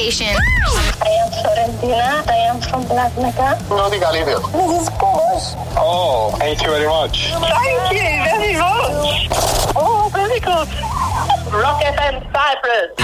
station. I am Florentina. I am from Blatnica. No diga líder. This is Polish. Oh, thank you very much. Thank you very much. Oh, very good. Rock FM Cyprus.